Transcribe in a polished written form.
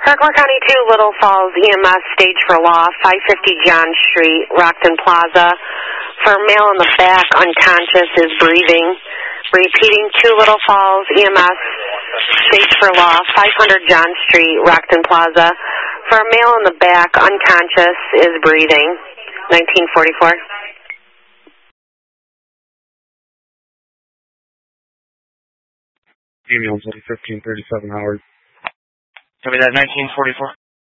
Clark County 2, Little Falls, EMS, stage for loss, 550 John Street, Rockton Plaza. For male in the back, unconscious, is breathing. Repeating, 2 Little Falls, EMS, stage for loss, 500 John Street, Rockton Plaza. For male in the back, unconscious, is breathing. 1944. Ambulance 1537 Howard. Copy that, 1944.